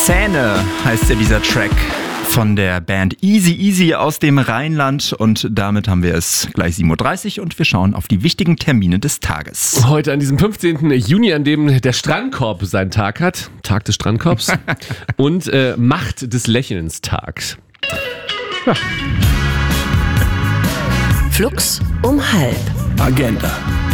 Zähne heißt ja dieser Track von der Band Easy Easy aus dem Rheinland. Und damit haben wir es gleich 7.30 Uhr und wir schauen auf die wichtigen Termine des Tages. Heute an diesem 15. Juni, an dem der Strandkorb seinen Tag hat, Tag des Strandkorbs, und Macht des Lächelns Tag. Ja. Flux um halb. Agenda.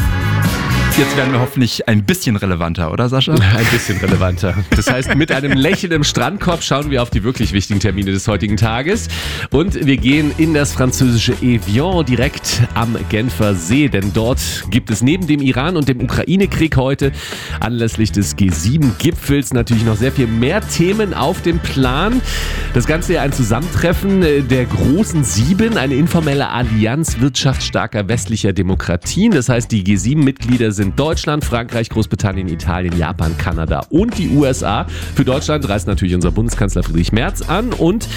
Jetzt werden wir hoffentlich ein bisschen relevanter, oder Sascha? Ein bisschen relevanter. Das heißt, mit einem Lächeln im Strandkorb schauen wir auf die wirklich wichtigen Termine des heutigen Tages. Und wir gehen in das französische Evian direkt am Genfer See. Denn dort gibt es neben dem Iran- und dem Ukraine-Krieg heute anlässlich des G7-Gipfels natürlich noch sehr viel mehr Themen auf dem Plan. Das Ganze ja ein Zusammentreffen der großen Sieben, eine informelle Allianz wirtschaftsstarker westlicher Demokratien. Das heißt, die G7-Mitglieder sind Deutschland, Frankreich, Großbritannien, Italien, Japan, Kanada und die USA. Für Deutschland reist natürlich unser Bundeskanzler Friedrich Merz an und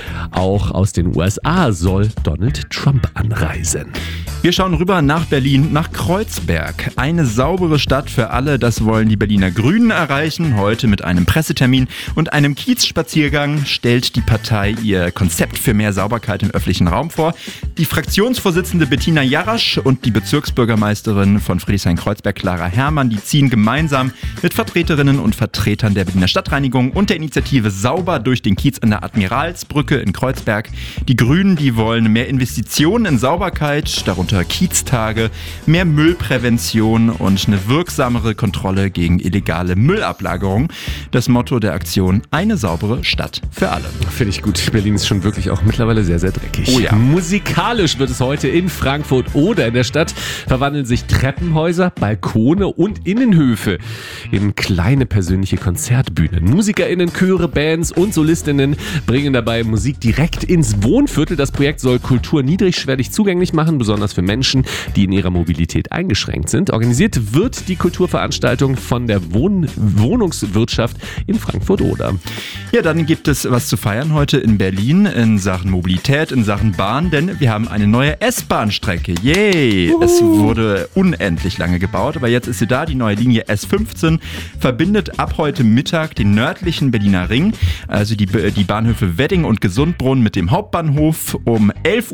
auch aus den USA soll Donald Trump anreisen. Wir schauen rüber nach Berlin, nach Kreuzberg. Eine saubere Stadt für alle, das wollen die Berliner Grünen erreichen. Heute mit einem Pressetermin und einem Kiezspaziergang stellt die Partei ihr Konzept für mehr Sauberkeit im öffentlichen Raum vor. Die Fraktionsvorsitzende Bettina Jarasch und die Bezirksbürgermeisterin von Friedrichshain-Kreuzberg, Clara Herrmann, die ziehen gemeinsam mit Vertreterinnen und Vertretern der Berliner Stadtreinigung und der Initiative Sauber durch den Kiez an der Admiralsbrücke in Kreuzberg. Die Grünen, die wollen mehr Investitionen in Sauberkeit, darunter Kieztage, mehr Müllprävention und eine wirksamere Kontrolle gegen illegale Müllablagerung. Das Motto der Aktion: eine saubere Stadt für alle. Finde ich gut. Berlin ist schon wirklich auch mittlerweile sehr, sehr dreckig. Oh ja. Musikalisch wird es heute in Frankfurt oder in der Stadt verwandeln sich Treppenhäuser, Balkone und Innenhöfe in kleine persönliche Konzertbühnen. MusikerInnen, Chöre, Bands und SolistInnen bringen dabei Musik direkt ins Wohnviertel. Das Projekt soll Kultur niedrigschwellig zugänglich machen, besonders für Menschen, die in ihrer Mobilität eingeschränkt sind. Organisiert wird die Kulturveranstaltung von der Wohnungswirtschaft in Frankfurt-Oder. Ja, dann gibt es was zu feiern heute in Berlin in Sachen Mobilität, in Sachen Bahn, denn wir haben eine neue S-Bahn-Strecke. Yay! Es wurde unendlich lange gebaut, aber jetzt ist sie da. Die neue Linie S15 verbindet ab heute Mittag den nördlichen Berliner Ring, also die Bahnhöfe Wedding und Gesundbrunnen mit dem Hauptbahnhof. Um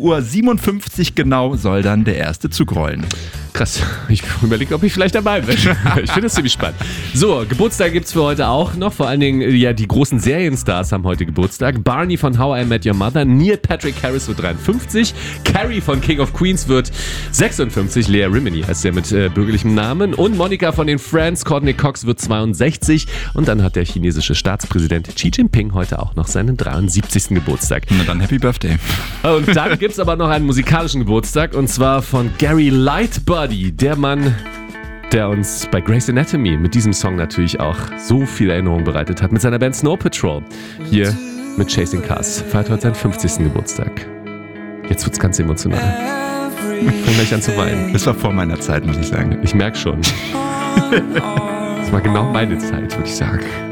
11.57 Uhr genau soll dann der erste Zug rollen. Krass, ich überlege, ob ich vielleicht dabei bin. Ich finde das ziemlich spannend. So, Geburtstag gibt es für heute auch noch. Vor allen Dingen, ja, die großen Serienstars haben heute Geburtstag. Barney von How I Met Your Mother, Neil Patrick Harris wird 53, Carrie von King of Queens wird 56, Lea Remini heißt der mit bürgerlichem Namen, und Monica von den Friends, Courtney Cox wird 62, und dann hat der chinesische Staatspräsident Xi Jinping heute auch noch seinen 73. Geburtstag. Na dann Happy Birthday. Und dann gibt es aber noch einen musikalischen Geburtstag, und zwar von Gary Lightbody, der Mann, der uns bei Grey's Anatomy mit diesem Song natürlich auch so viel Erinnerung bereitet hat, mit seiner Band Snow Patrol. Hier mit Chasing Cars. Feiert heute seinen 50. Geburtstag. Jetzt wird's ganz emotional. Ich fange gleich an zu weinen. Das war vor meiner Zeit, muss ich sagen. Ich merke schon. Das war genau meine Zeit, würde ich sagen.